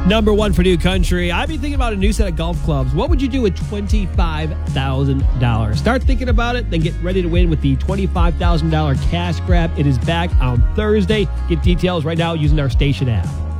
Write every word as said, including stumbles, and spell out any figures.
Number one for New Country. I'd be thinking about a new set of golf clubs. What would you do with twenty-five thousand dollars? Start thinking about it, then get ready to win with the twenty-five thousand dollars cash grab. It is back on Thursday. Get details right now using our station app.